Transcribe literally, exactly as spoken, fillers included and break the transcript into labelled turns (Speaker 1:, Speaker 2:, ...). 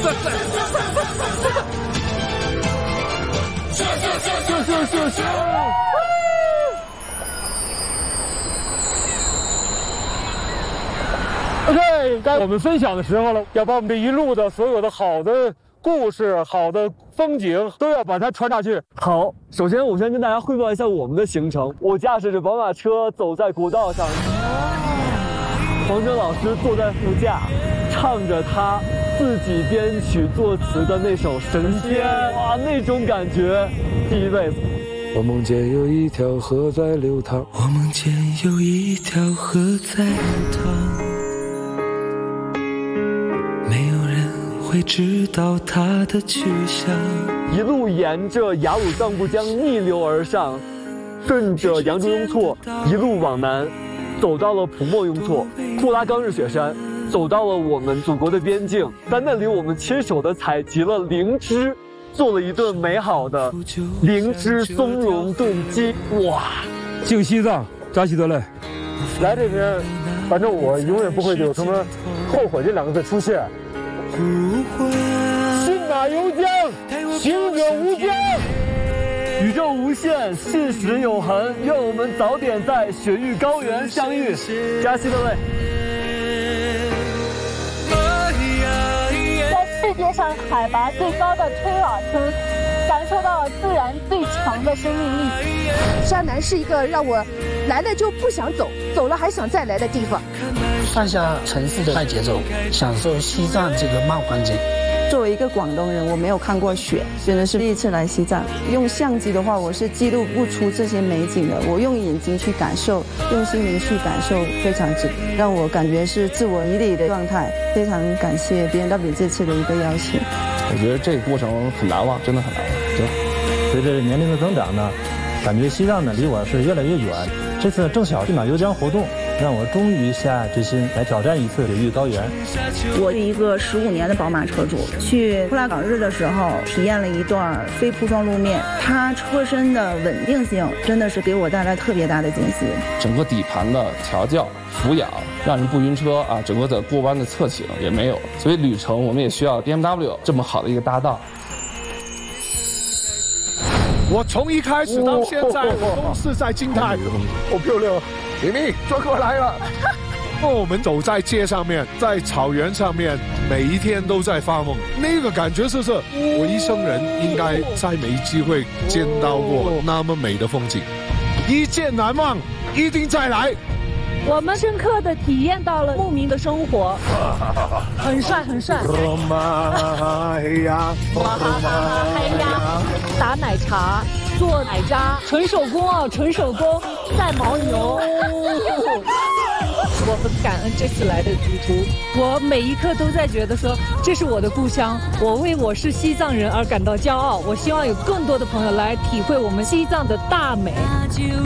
Speaker 1: 秀秀秀秀！ OK， 该我们分享的时候了，要把我们这一路的所有的好的故事、好的风景都要把它传下去。
Speaker 2: 好，首先我先跟大家汇报一下我们的行程。我驾驶着宝马车走在国道上，黄哲老师坐在副驾，唱着他自己编曲作词的那首《神仙》，哇，那种感觉，第一辈子。
Speaker 3: 我梦见有一条河在流淌，我梦见有一条河在流淌。 会知道它的去向，
Speaker 2: 一路沿着雅鲁藏布江逆流而上，顺着扬州雍措一路往南，走到了普莫雍措、库拉冈日雪山，走到了我们祖国的边境，在那里我们亲手的采集了灵芝，做了一顿美好的灵芝松茸炖鸡。哇！
Speaker 1: 进西藏，扎西德勒。
Speaker 4: 来这边，反正我永远不会有什么后悔这两个字出现。 信马由缰，行者无疆。
Speaker 2: 宇宙无限，信实永恒。愿我们早点在雪域高原相遇。扎西德勒。
Speaker 5: 在世界上海拔最高的吹瓦村，感受到了自然最强的生命力。
Speaker 6: 山南是一个让我来了就不想走，走了还想再来的地方。
Speaker 7: 放下城市的快节奏，享受西藏这个慢环境。
Speaker 8: 作为一个广东人，我没有看过雪，真的是第一次来西藏。用相机的话，我是记录不出这些美景的。我用眼睛去感受，用心灵去感受，非常值，让我感觉是自我迷离的状态。非常感谢 B M W 这次的一个邀请。
Speaker 9: 我觉得这个过程很难忘，真的很难忘。对，
Speaker 10: 随着年龄的增长呢，感觉西藏呢离我是越来越远。这次正巧信马由缰活动。 让我终于下决心来挑战一次雪域高原。
Speaker 8: 我是一个十五年的宝马车主，去库拉岗日的时候体验了一段非铺装路面，它车身的稳定性真的是给我带来特别大的惊喜。
Speaker 9: 整个底盘的调教、俯仰，让人不晕车啊，整个的过弯的侧倾也没有，所以旅程我们也需要 B M W 这么好的一个搭档。
Speaker 11: 我从一开始到现在都是在惊叹，
Speaker 4: 好漂亮！明明转过来了。
Speaker 11: 我们走在街上面，在草原上面，每一天都在发梦，那个感觉就是我一生人应该再没机会见到过那么美的风景，一见难忘，一定再来。
Speaker 5: 我们深刻的体验到了牧民的生活，很帅很帅。
Speaker 11: 嘿呀，
Speaker 5: 嘿呀，打奶茶，做奶渣，纯手工啊，纯手工，赛牦牛。我很感恩这次来的旅途，我每一刻都在觉得说这是我的故乡，我为我是西藏人而感到骄傲。我希望有更多的朋友来体会我们西藏的大美。